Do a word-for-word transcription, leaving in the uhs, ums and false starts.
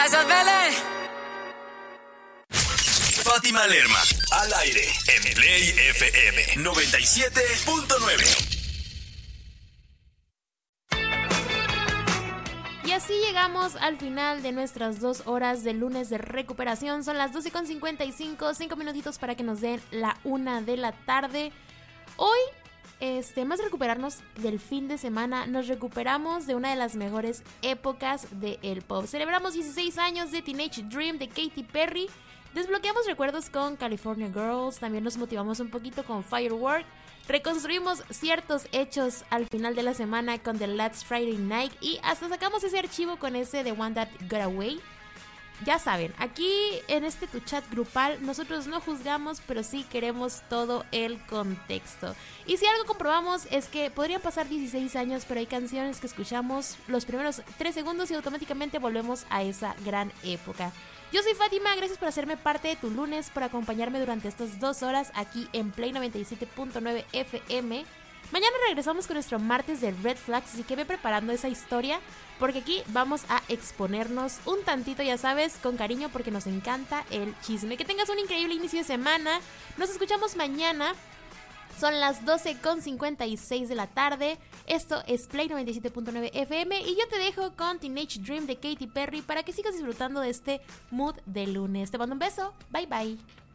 Gracias, Vélez. Fátima Lerma, al aire, en Play F M noventa y siete punto nueve. Y así llegamos al final de nuestras dos horas de lunes de recuperación. Son las doce con cincuenta y cinco, cinco minutitos para que nos den la una de la tarde. Hoy, este, más de recuperarnos del fin de semana, nos recuperamos de una de las mejores épocas del pop. Celebramos dieciséis años de Teenage Dream de Katy Perry. Desbloqueamos recuerdos con California Girls. También nos motivamos un poquito con Firework. Reconstruimos ciertos hechos al final de la semana con The Last Friday Night. Y hasta sacamos ese archivo con ese The One That Got Away. Ya saben, aquí en este tu chat grupal nosotros no juzgamos, pero sí queremos todo el contexto. Y si algo comprobamos es que podrían pasar dieciséis años, pero hay canciones que escuchamos los primeros tres segundos y automáticamente volvemos a esa gran época. Yo soy Fátima, gracias por hacerme parte de tu lunes, por acompañarme durante estas dos horas aquí en Play noventa y siete punto nueve F M. Mañana regresamos con nuestro martes de Red Flags, así que ve preparando esa historia, porque aquí vamos a exponernos un tantito, ya sabes, con cariño, porque nos encanta el chisme. Que tengas un increíble inicio de semana, nos escuchamos mañana. Son las doce con cincuenta y seis de la tarde. Esto es Play noventa y siete punto nueve F M y yo te dejo con Teenage Dream de Katy Perry para que sigas disfrutando de este mood de lunes. Te mando un beso. Bye bye.